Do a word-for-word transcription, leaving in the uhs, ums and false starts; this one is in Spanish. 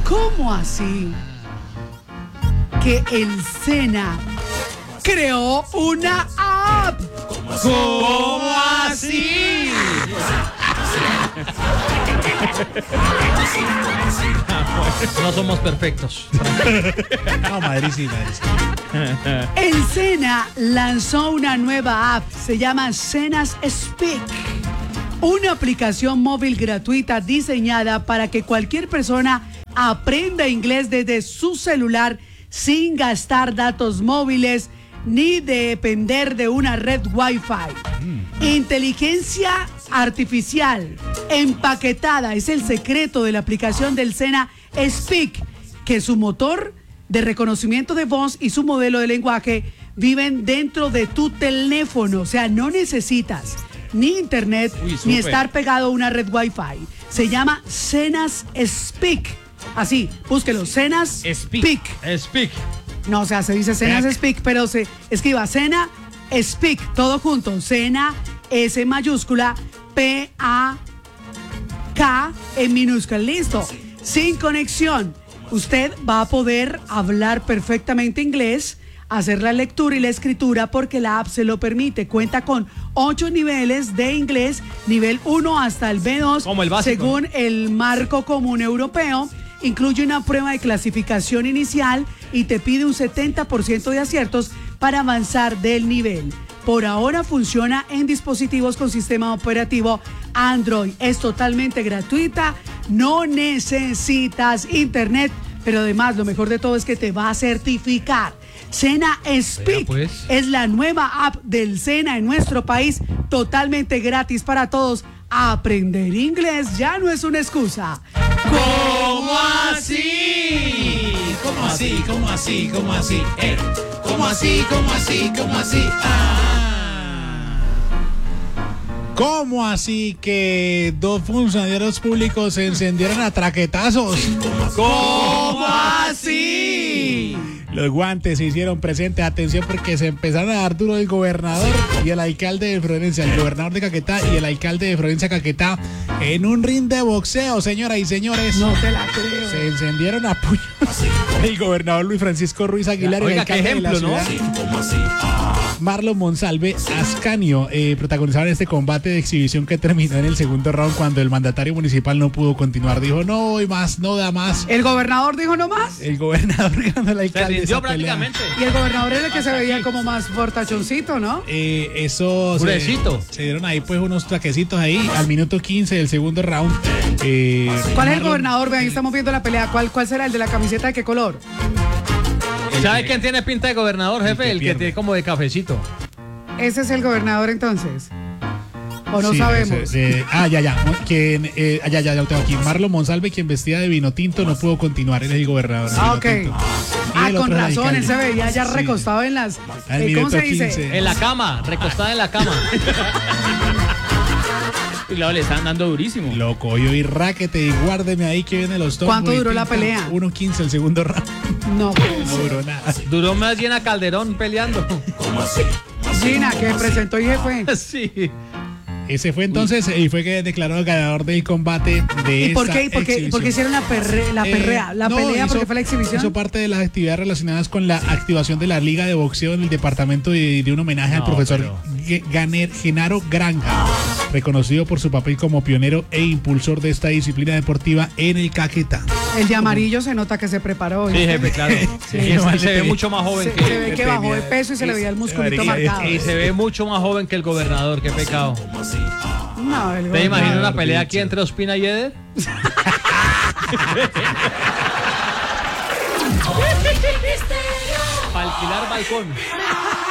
¿Cómo así que el SENA creó una app? ¿Cómo así? No somos perfectos. No, Madrid sí, Madrid sí. El SENA lanzó una nueva app, se llama Senas Speak, una aplicación móvil gratuita diseñada para que cualquier persona aprenda inglés desde su celular sin gastar datos móviles ni depender de una red Wi-Fi. Mm. Inteligencia artificial empaquetada es el secreto de la aplicación del SENA Speak, que su motor de reconocimiento de voz y su modelo de lenguaje viven dentro de tu teléfono. O sea, no necesitas ni internet Uy, ni estar pegado a una red Wi-Fi. Se llama Senas Speak. Así, búsquelo, Senas Speak. Speak. Speak. No, o sea, se dice Senas Speak. Speak, pero se escriba Sena Speak, todo junto. Sena, S mayúscula, P A K en minúscula. Listo. Sin conexión. Usted va a poder hablar perfectamente inglés, hacer la lectura y la escritura porque la app se lo permite. Cuenta con ocho niveles de inglés, nivel uno hasta el B dos, Como el básico, según ¿no? el marco común europeo. Incluye una prueba de clasificación inicial y te pide un setenta por ciento de aciertos para avanzar del nivel. Por ahora funciona en dispositivos con sistema operativo Android. Es totalmente gratuita, no necesitas internet, pero además lo mejor de todo es que te va a certificar. Sena Speak pues. es la nueva app del SENA en nuestro país, totalmente gratis para todos. Aprender inglés ya no es una excusa. ¿Cómo así? ¿Cómo así? ¿Cómo así? ¿Cómo así? Eh. ¿Cómo así? ¿Cómo así? ¿Cómo así? Ah. ¿Cómo así que dos funcionarios públicos se encendieron a traquetazos? ¿Cómo así? Los guantes se hicieron presentes, atención, porque se empezaron a dar duro el gobernador y el alcalde de Florencia, el gobernador de Caquetá y el alcalde de Florencia Caquetá, en un ring de boxeo, señoras y señores. No te la creo. Se encendieron a puños el gobernador Luis Francisco Ruiz Aguilar y el Oiga, qué alcalde ejemplo, de la ¿no? ciudad, Marlon Monsalve Ascanio, eh, protagonizaron este combate de exhibición que terminó en el segundo round cuando el mandatario municipal no pudo continuar. Dijo, no voy más, no da más. El gobernador dijo no más. El gobernador ganó el Se alcalde. rindió esa pelea. prácticamente. Y el gobernador era el que se veía como más fortachoncito, ¿no? Eh, eso se, Purecito. se dieron ahí pues unos traquecitos ahí al minuto quince del segundo round. Eh, ¿Cuál es el Marlon- gobernador? Vean, ahí estamos viendo la pelea. ¿Cuál, ¿Cuál será el de la camiseta de qué color? ¿Sabe quién tiene pinta de gobernador, jefe? que El que pierde. tiene como de cafecito. ¿Ese es el gobernador entonces? ¿O no Sí, sabemos? ese- eh, ah, ya, ya. Quien, eh, ya, ya, ya lo tengo aquí. Marlon Monsalve, quien vestía de vino tinto, no pudo continuar. Él es el gobernador. de Ah, vino ok. tinto. Y Ah, el con otro es el razón, él se alcalde. veía ya Sí. recostado en las... Al eh, ¿Cómo minuto se dice? quince. En la cama, recostada en la cama. Y luego le están dando durísimo. Loco, yo y raquete y guárdeme ahí que viene los top. ¿Cuánto muy duró la pinta. pelea? uno quince el segundo round. No, pues. No duró nada. Duró más bien a Calderón peleando. Gina, que presentó y se fue. Sí. Ese fue entonces y fue que declaró ganador del combate de ¿Y por esta qué, y por qué, exhibición. por qué hicieron la, perre, la Eh, perrea? La no, pelea hizo- porque fue la exhibición. Hizo parte de las actividades relacionadas con la activación de la Liga de Boxeo en el departamento y de un homenaje al No, profesor pero- Ge- Ganer- Genaro Granja, reconocido por su papel como pionero e impulsor de esta disciplina deportiva en el Caquetá. El de amarillo se nota que se preparó. Sí, ¿viste? jefe, claro. Sí, y, es- y vale, se ve tenía- mucho más joven Se, que. se ve que bajó de tenía- peso y se le veía el musculito Marica, marcado. Y se ve mucho más joven que el gobernador, qué pecado. No, el ¿Te imaginas gobernador. una pelea dicho. aquí entre Ospina y Eder? Para alquilar balcón.